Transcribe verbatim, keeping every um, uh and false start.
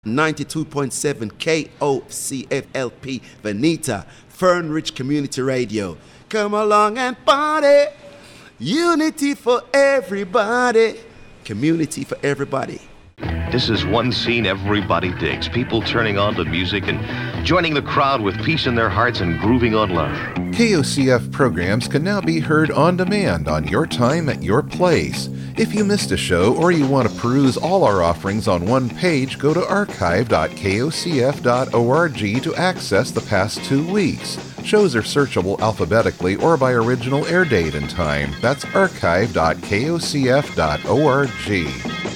ninety-two point seven K O C F L P Veneta, Fern Ridge Community Radio. Come along and party. Unity for everybody. Community for everybody. This is one scene everybody digs. People turning on to music and joining the crowd with peace in their hearts and grooving on love. K O C F programs can now be heard on demand on your time at your place. If you missed a show or you want to peruse all our offerings on one page, go to archive dot K O C F dot org to access the past two weeks. Shows are searchable alphabetically or by original air date and time. That's archive dot K O C F dot org.